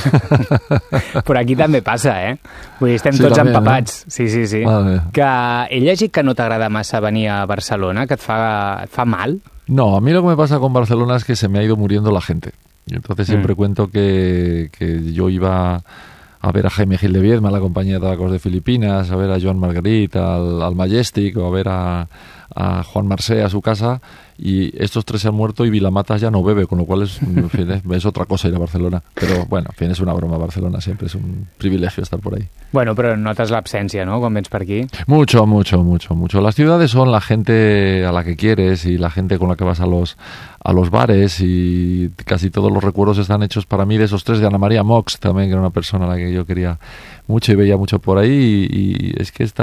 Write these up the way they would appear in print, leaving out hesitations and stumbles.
Però aquí també passa, Vull dir, estem tots empapats. Sí. Que he llegit que no t'agrada massa venir a Barcelona, que et fa mal. No, a mí lo que me pasa con Barcelona es que se me ha ido muriendo la gente. Y entonces siempre cuento que yo iba a ver a Jaime Gil de Viedma, a la compañía de tabacos de Filipinas, a ver a Joan Margarit, al Majestic, o a ver a Juan Marsé a su casa, y estos tres se han muerto y Vilamatas ya no bebe, con lo cual en fin, es otra cosa ir a Barcelona. Pero bueno, en fin, es una broma Barcelona, siempre es un privilegio estar por ahí. Bueno, pero notas la absencia, ¿no?, cuando vienes por aquí. Mucho. Las ciudades son la gente a la que quieres y la gente con la que vas a los bares, y casi todos los recuerdos están hechos para mí de esos tres, de Ana María Mox también, que era una persona a la que yo quería mucho y veía mucho por ahí, y es que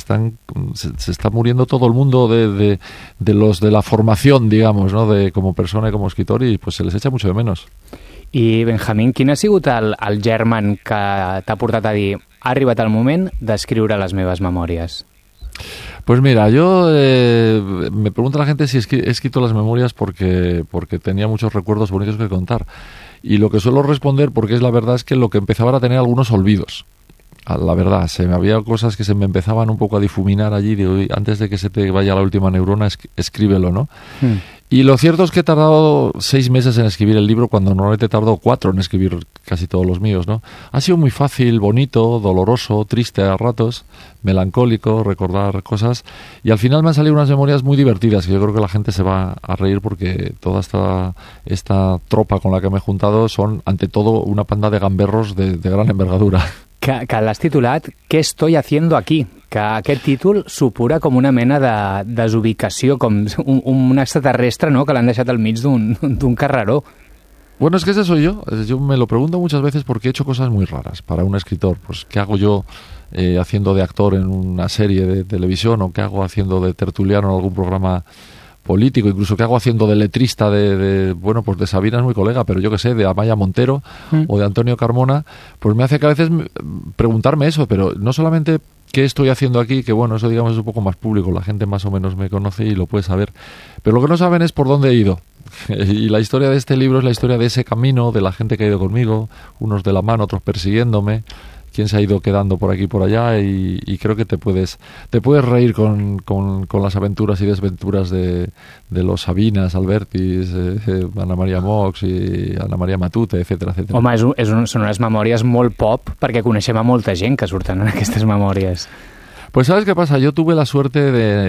se está muriendo todo el mundo de los de la formación, digamos, ¿no?, de como persona y como escritor, y pues se les echa mucho de menos. I Benjamín, quin ha sigut el germen que t'ha portat a dir ha arribat el moment d'escriure les meves memòries? Pues mira, yo me pregunta la gente si he escrito las memorias porque tenía muchos recuerdos bonitos que contar. Y lo que suelo responder, porque es la verdad, es que lo que empezaba era tener algunos olvidos. La verdad, había cosas que se me empezaban un poco a difuminar allí. Digo, antes de que se te vaya la última neurona, escríbelo, ¿no? Y lo cierto es que he tardado 6 meses en escribir el libro, cuando normalmente tardo 4 en escribir casi todos los míos, ¿no? Ha sido muy fácil, bonito, doloroso, triste a ratos, melancólico, recordar cosas, y al final me han salido unas memorias muy divertidas, que yo creo que la gente se va a reír, porque toda esta tropa con la que me he juntado son, ante todo, una panda de gamberros de gran envergadura. Que l'has titulat «Què estoy haciendo aquí?», que aquest títol supura com una mena de desubicació, com un extraterrestre, no?, que l'han deixat al mig d'un carreró. Bueno, es que ese soy yo. Yo me lo pregunto muchas veces porque he hecho cosas muy raras para un escritor. Pues, ¿qué hago yo haciendo de actor en una serie de televisión? ¿O qué hago haciendo de tertuliano en algún programa político? Incluso qué hago haciendo de letrista bueno, pues de Sabina es muy colega, pero yo qué sé, de Amaya Montero o de Antonio Carmona. Pues me hace que a veces preguntarme eso, pero no solamente qué estoy haciendo aquí, que bueno, eso digamos es un poco más público, la gente más o menos me conoce y lo puede saber, pero lo que no saben es por dónde he ido. Y la historia de este libro es la historia de ese camino, de la gente que ha ido conmigo, unos de la mano, otros persiguiéndome, quién se ha ido quedando por aquí y por allá, y creo que te puedes reír con las aventuras y desventuras de los Sabinas, Albertis, Ana María Mox i Ana María Matute, etcétera, etcétera. Home, són unes memòries molt pop, perquè coneixem a molta gent que surten en aquestes memòries. Pues ¿sabes qué pasa? Yo tuve la suerte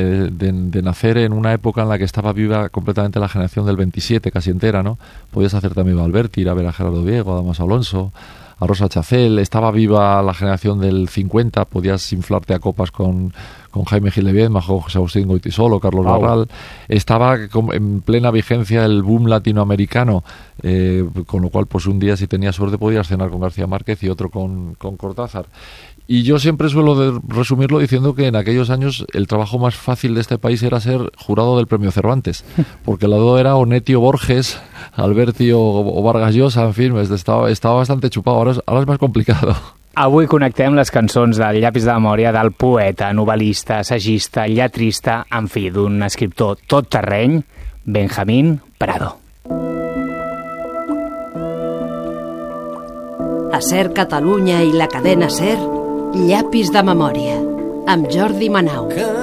de nacer en una época en la que estaba viva completamente la generación del 27, casi entera, ¿no? Podías hacerte amigo de Alberti, ir a ver a Gerardo Diego, a Damaso Alonso, a Rosa Chacel. Estaba viva la generación del 50, podías inflarte a copas con Jaime Gil de Viedma, José Agustín Goytisolo, Carlos Barral. Estaba en plena vigencia el boom latinoamericano, con lo cual pues un día, si tenías suerte, podías cenar con García Márquez y otro con Cortázar. Y yo siempre suelo resumirlo diciendo que en aquellos años el trabajo más fácil de este país era ser jurado del Premio Cervantes, porque el lado era Onetti o Borges, Alberti o Vargas Llosa, en fin, estaba bastante chupado, ahora es más complicado. Avui connectem les cançons del llapis de memòria del poeta, novel·lista, assagista, lletrista, en fi, d'un escriptor tot terreny, Benjamín Prado. A SER Catalunya i la cadena SER, Llapis de memòria, amb Jordi Manau.